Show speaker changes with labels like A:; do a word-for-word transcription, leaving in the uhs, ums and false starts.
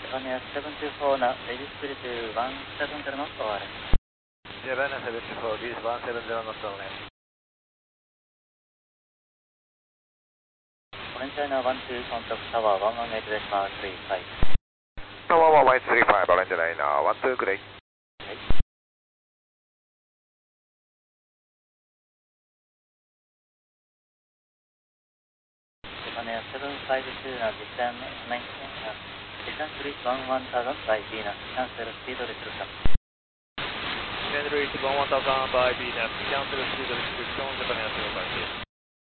A: Japan seven two four now, register to one seven zero knots or
B: Japan seven two four, this one seven zero knots only.
A: Orange China one two, contact tower one one eight decimal three five.
B: Tower one one eight three five, Orange China one two, good day.
A: Japan seven five two now, descend maintenance, descend to reach one one thousand by Venus, cancel speed restriction.
B: Descend to reach one one thousand by Venus, cancel speed restriction, Japan seven five two.